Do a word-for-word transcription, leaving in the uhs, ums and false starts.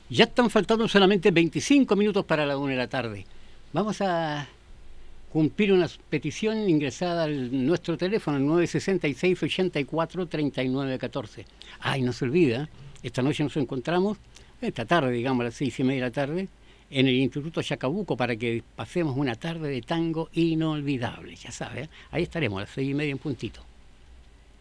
Ya están faltando solamente veinticinco minutos para la una de la tarde. Vamos a cumplir una petición ingresada a nuestro teléfono, nueve seis seis, ochenta y cuatro, treinta y nueve catorce. Ay, no se olvida, esta noche nos encontramos, esta tarde, digamos, a las seis y media de la tarde, en el Instituto Chacabuco para que pasemos una tarde de tango inolvidable, ya sabes, ¿eh? Ahí estaremos a las seis y media en puntito.